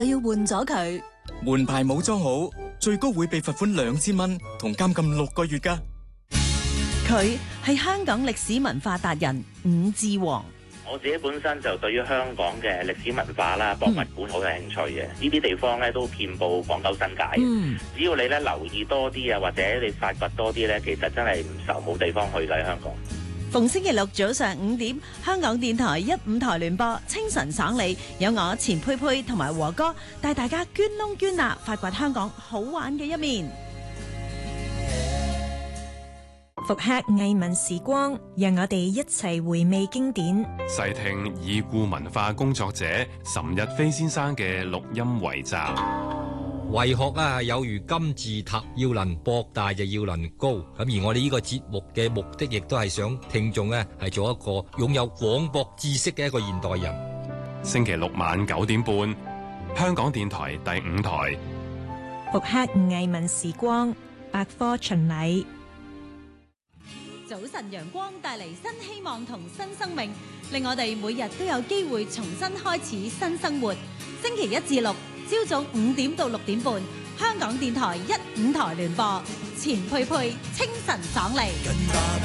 就要換咗佢。 門牌冇裝好，最高會被罰款2000蚊同監禁6個月㗎。 佢係香港歷史文化達人伍志煌。 我自己本身就對於香港嘅歷史文化啦、博物館好有興趣嘅。呢啲地方咧都遍佈廣州新界。只要你咧留意多啲啊，或者你發掘多啲咧，其實真係唔愁冇地方去㗎。香港逢星期六早上5點，香港電台15台聯播，清晨爽利，有我錢佩佩同埋和哥帶大家捐窿捐罅，發掘香港好玩嘅一面。 復刻藝文時光，讓我哋一齊回味經典。 細聽已故文化工作者岑日飛先生嘅錄音遺集。 為學係有如金字塔，要能博大就要能高。咁而我哋呢個節目嘅目的，亦都係想聽眾係做一個擁有廣博知識嘅一個現代人。 星期六晚9點半，香港電台第5台。 復刻藝文時光，百科巡禮。 早晨陽光帶嚟新希望同新生命，令我哋每日都有機會重新開始新生活。星期1至6，朝早5點到6點半，香港電台15台聯播，錢佩佩清晨爽利。